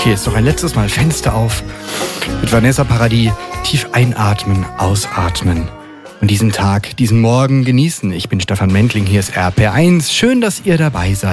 Okay, jetzt noch ein letztes Mal Fenster auf. Mit Vanessa Paradis tief einatmen, ausatmen. Und diesen Tag, diesen Morgen genießen. Ich bin Stefan Mendling, hier ist RPR1. Schön, dass ihr dabei seid.